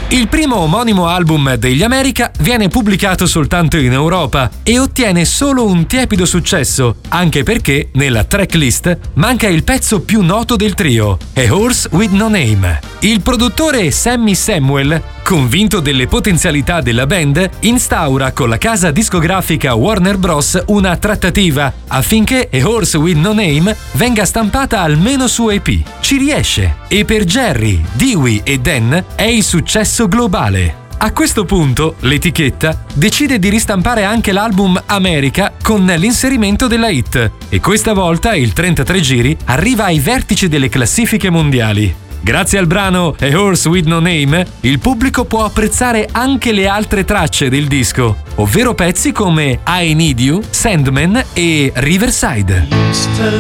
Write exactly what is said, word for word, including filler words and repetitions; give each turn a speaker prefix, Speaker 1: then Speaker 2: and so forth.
Speaker 1: Il primo omonimo album degli America viene pubblicato soltanto in Europa e ottiene solo un tiepido successo, anche perché nella tracklist manca il pezzo più noto del trio, A Horse with No Name. Il produttore Sammy Samuel, convinto delle potenzialità della band, instaura con la casa discografica Warner Bros. Una trattativa affinché A Horse with No Name venga stampata almeno su E P. Ci riesce e per Jerry, Dewey e Dan è il successo globale. A questo punto l'etichetta decide di ristampare anche l'album America con l'inserimento della hit e questa volta il trentatré giri arriva ai vertici delle classifiche mondiali. Grazie al brano A Horse with No Name, il pubblico può apprezzare anche le altre tracce del disco, ovvero pezzi come I Need You, Sandman e Riverside.